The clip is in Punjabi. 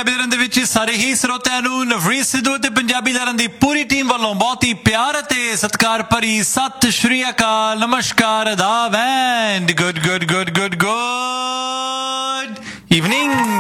ਪੰਜਾਬੀ ਲਹਿਰਾਂ ਦੇ ਵਿੱਚ ਸਾਰੇ ਹੀ ਸਰੋਤਿਆਂ ਨੂੰ ਨਵਰੀਤ ਸਿੱਧੂ ਅਤੇ ਪੰਜਾਬੀ ਲਹਿਰਾਂ ਦੀ ਪੂਰੀ ਟੀਮ ਵੱਲੋਂ ਬਹੁਤ ਹੀ ਪਿਆਰ ਅਤੇ ਸਤਿਕਾਰ ਭਰੀ ਸਤਿ ਸ਼੍ਰੀ ਅਕਾਲ, ਨਮਸਕਾਰ, ਆਦਾਬ ਐਂਡ ਗੁੱਡ ਇਵਨਿੰਗ।